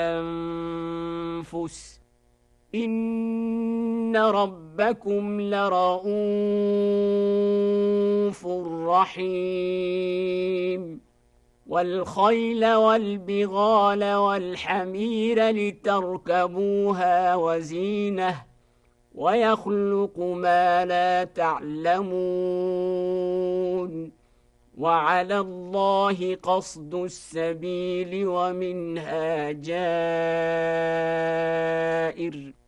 الأنفس إن ربكم لرءوف رحيم والخيل والبغال والحمير لتركبوها وزينة ويخلق ما لا تعلمون وعلى الله قصد السبيل ومنها جائر